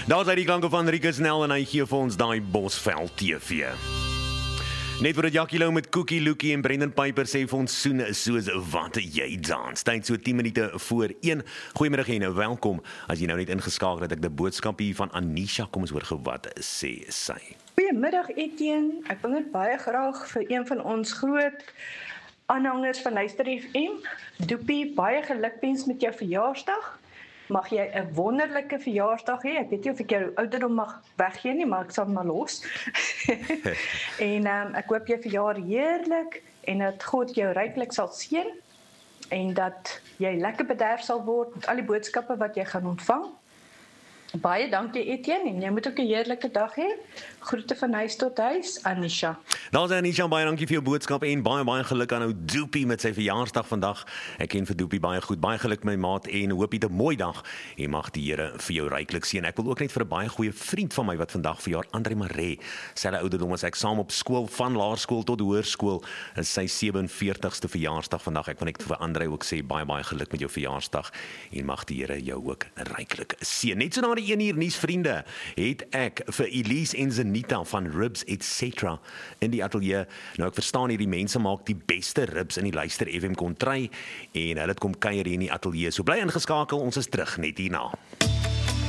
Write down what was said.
Daar is die klanke van Rikus Nel en hy gee vir ons daai Bosveld TV. Net voor het Jackie Lou met Cookie Lookie en Brendan Piper sê vir ons soen soos wat jy dans. Tyd so 10 minute voor 1. Goeiemiddag en welkom. As jy nou net ingeskakel het, ek die boodskap hier van Anisha, kom ons hoor wat sê sy. Goeiemiddag Etienne, ek wil net baie graag vir een van ons groot aanhangers van Luister FM, Doopie, baie gelukwens met jou verjaarsdag. Mag jy 'n wonderlike verjaarsdag hê. Ek weet nie of ek jou ouderdom mag weggee nie, maar ek sal maar los. En ek hoop jy verjaar heerlik en dat God jou ryklik sal seën en dat jy lekker bederf sal word met al die boodskappe wat jy gaan ontvang. Baie dankie Etienne en jy moet ook 'n heerlike dag hê. Groete van huis tot huis, Anisha. Daar's Anisha, baie dankie vir jou boodskap en baie geluk aan ou Doopie met sy verjaarsdag vandag. Ek ken vir Doopie baie goed. Baie geluk my maat en hoop jy 'n mooi dag en mag die Here vir jou ryklik seën. Ek wil ook net vir 'n baie goeie vriend van my wat vandag verjaar, Andre Maree. Sy het ouderdom as ek saam op skool van laerskool tot hoërskool is sy 47ste verjaarsdag vandag. Ek wil net vir Andre ook sê baie geluk met jou verjaarsdag en mag die Here jou ook ryklik seën. Net so na die 1 uur nuus vriende, het ek vir Elise en Zenita van Ribs Etc. in die ateljee. Nou ek verstaan hierdie mense maak die beste ribs in die Luister FM kontry en hulle het kom kuier hier in die ateljee. So bly ingeskakel, ons is terug net hierna.